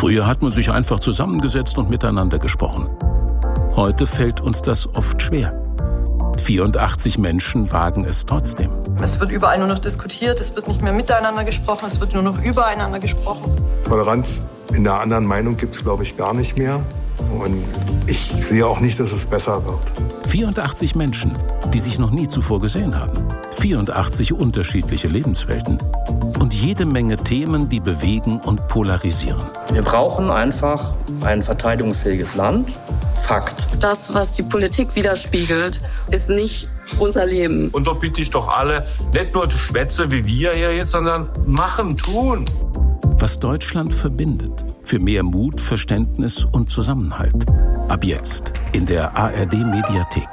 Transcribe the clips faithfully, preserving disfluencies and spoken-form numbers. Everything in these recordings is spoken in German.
Früher hat man sich einfach zusammengesetzt und miteinander gesprochen. Heute fällt uns das oft schwer. vierundachtzig Menschen wagen es trotzdem. Es wird überall nur noch diskutiert, es wird nicht mehr miteinander gesprochen, es wird nur noch übereinander gesprochen. Toleranz in der anderen Meinung gibt es, glaube ich, gar nicht mehr. Und ich sehe auch nicht, dass es besser wird. vierundachtzig Menschen, die sich noch nie zuvor gesehen haben. vierundachtzig unterschiedliche Lebenswelten. Und jede Menge Themen, die bewegen und polarisieren. Wir brauchen einfach ein verteidigungsfähiges Land. Fakt. Das, was die Politik widerspiegelt, ist nicht unser Leben. Und so bitte ich doch alle, nicht nur Schwätze wie wir hier jetzt, sondern machen, tun. Was Deutschland verbindet. Für mehr Mut, Verständnis und Zusammenhalt. Ab jetzt in der A R D-Mediathek.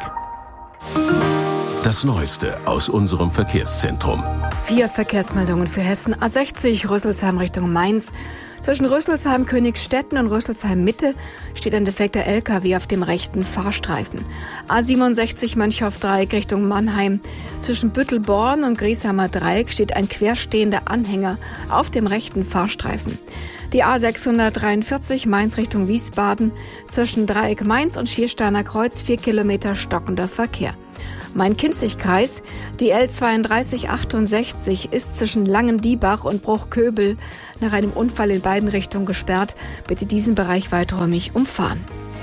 Das Neueste aus unserem Verkehrszentrum. Vier Verkehrsmeldungen für Hessen. A sechzig Rüsselsheim Richtung Mainz. Zwischen Rüsselsheim Königstetten und Rüsselsheim Mitte steht ein defekter L K W auf dem rechten Fahrstreifen. A siebenundsechzig Mönchhoff-Dreieck Richtung Mannheim. Zwischen Büttelborn und Griesheimer Dreieck steht ein querstehender Anhänger auf dem rechten Fahrstreifen. Die A sechshundertdreiundvierzig Mainz Richtung Wiesbaden. Zwischen Dreieck Mainz und Schiersteiner Kreuz vier Kilometer stockender Verkehr. Main-Kinzig-Kreis, die L zweiunddreißig achtundsechzig ist zwischen Langendiebach und Bruchköbel nach einem Unfall in beiden Richtungen gesperrt. Bitte diesen Bereich weiträumig umfahren.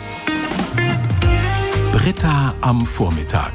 Britta am Vormittag.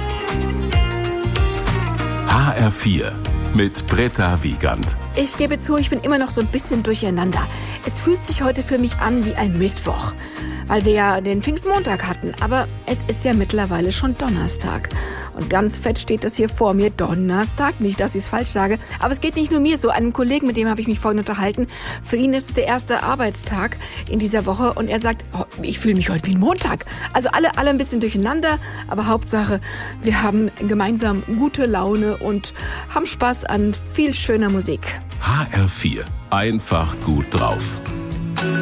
H R vier mit Britta Wiegand. Ich gebe zu, ich bin immer noch so ein bisschen durcheinander. Es fühlt sich heute für mich an wie ein Mittwoch, weil wir ja den Pfingstmontag hatten. Aber es ist ja mittlerweile schon Donnerstag. Und ganz fett steht das hier vor mir, Donnerstag. Nicht, dass ich es falsch sage. Aber es geht nicht nur mir so. Einem Kollegen, mit dem habe ich mich vorhin unterhalten. Für ihn ist es der erste Arbeitstag in dieser Woche. Und er sagt, oh, ich fühle mich heute wie ein Montag. Also alle, alle ein bisschen durcheinander. Aber Hauptsache, wir haben gemeinsam gute Laune und haben Spaß an viel schöner Musik. H R vier. Einfach gut drauf.